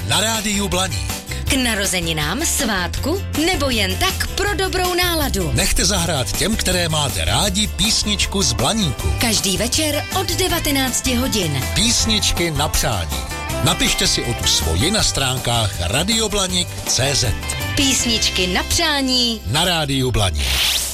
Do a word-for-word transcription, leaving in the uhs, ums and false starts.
na rádiu Blaník. K narozeninám, svátku nebo jen tak pro dobrou náladu. Nechte zahrát těm, které máte rádi, písničku z Blaníku. Každý večer od devatenácti hodin. Písničky na přání. Napište si o tu svoji na stránkách radioblanik tečka cé zet. Písničky na přání na rádiu Blaník.